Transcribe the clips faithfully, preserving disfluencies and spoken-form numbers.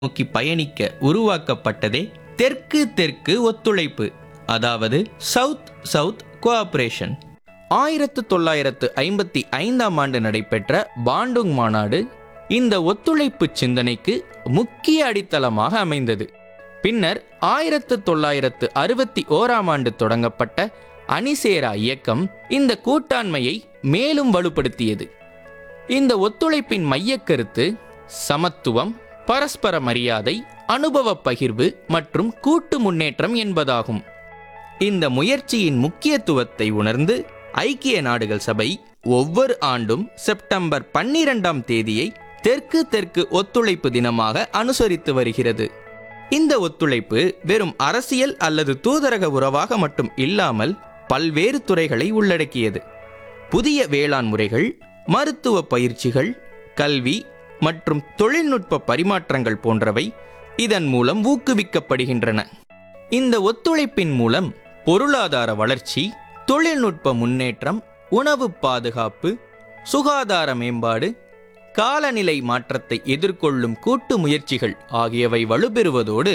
நோக்கி பயணிக்க உருவாக்கப்பட்டதே தெற்கு தெற்கு ஒத்துழைப்பு, அதாவது சவுத் சவுத் கோஆபரேஷன். ஆயிரத்து தொள்ளாயிரத்து ஐம்பத்தி ஐந்தாம் ஆண்டு நடைபெற்ற பாண்டுங் மாநாடு இந்த ஒத்துழைப்பு சிந்தனைக்கு முக்கிய அடித்தளமாக அமைந்தது. பின்னர் ஆயிரத்து தொள்ளாயிரத்து அறுபத்தி ஓராம் ஆண்டு தொடங்கப்பட்ட அணிசேரா இயக்கம் இந்த கூட்டாண்மையை மேலும் வலுப்படுத்தியது. இந்த ஒத்துழைப்பின் மையக்கருத்து சமத்துவம், பரஸ்பர மரியாதை, அனுபவ பகிர்வு மற்றும் கூட்டு முன்னேற்றம் என்பதாகும். இந்த முயற்சியின் முக்கியத்துவத்தை உணர்ந்து ஐக்கிய நாடுகள் சபை ஒவ்வொரு ஆண்டும் செப்டம்பர் பன்னிரெண்டாம் தேதியை தெற்கு தெற்கு ஒத்துழைப்பு தினமாக அனுசரித்து வருகிறது. இந்த ஒத்துழைப்பு வெறும் அரசியல் அல்லது தூதரக உறவாக மட்டும் இல்லாமல் பல்வேறு துறைகளை உள்ளடக்கியது. புதிய வேளாண் முறைகள், மருத்துவ பயிற்சிகள், கல்வி மற்றும் தொழில்நுட்ப பரிமாற்றங்கள் போன்றவை இதன் மூலம் ஊக்குவிக்கப்படுகின்றன. இந்த ஒத்துழைப்பின் மூலம் பொருளாதார வளர்ச்சி, தொழில்நுட்ப முன்னேற்றம், உணவு பாதுகாப்பு, சுகாதார மேம்பாடு, காலநிலை மாற்றத்தை எதிர்கொள்ளும் கூட்டு முயற்சிகள் ஆகியவை வலுப்பெறுவதோடு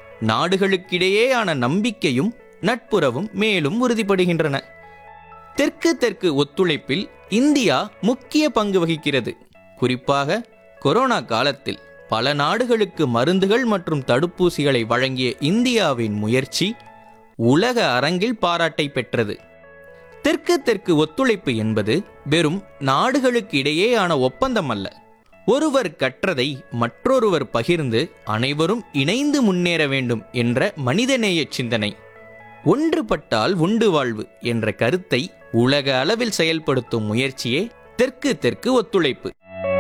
நாடுகளுக்கிடையேயான நம்பிக்கையும் நட்புறவும் மேலும் உறுதிப்படுகின்றன. தெற்கு தெற்கு ஒத்துழைப்பில் இந்தியா முக்கிய பங்கு வகிக்கிறது. குறிப்பாக கொரோனா காலத்தில் பல நாடுகளுக்கு மருந்துகள் மற்றும் தடுப்பூசிகளை வழங்கிய இந்தியாவின் முயற்சி உலக அரங்கில் பாராட்டை பெற்றது. தெற்கு தெற்கு ஒத்துழைப்பு என்பது வெறும் நாடுகளுக்கு இடையேயான ஒப்பந்தம் அல்ல. ஒருவர் கற்றதை மற்றொருவர் பகிர்ந்து அனைவரும் இணைந்து முன்னேற வேண்டும் என்ற மனிதநேய சிந்தனை. ஒன்றுபட்டால் உண்டு வாழ்வு என்ற கருத்தை உலக அளவில் செயல்படுத்தும் முயற்சியே தெற்கு தெற்கு ஒத்துழைப்பு.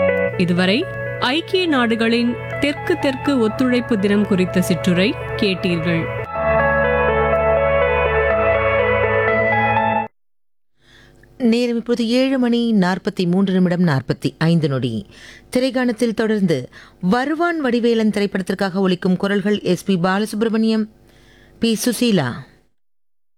இதுவரை ஐக்கிய நாடுகளின் தெற்கு தெற்கு ஒத்துழைப்பு தினம் குறித்த சிற்றுரை கேட்டீர்கள். நேரம் இப்போது ஏழு மணி நாற்பத்தி மூன்று நிமிடம் நாற்பத்தி ஐந்து நொடி. திரைக்காணத்தில் தொடர்ந்து வருவான் வடிவேலன் திரைப்படத்திற்காக ஒலிக்கும் குரல்கள் S B Balasubramaniam, B Susheela.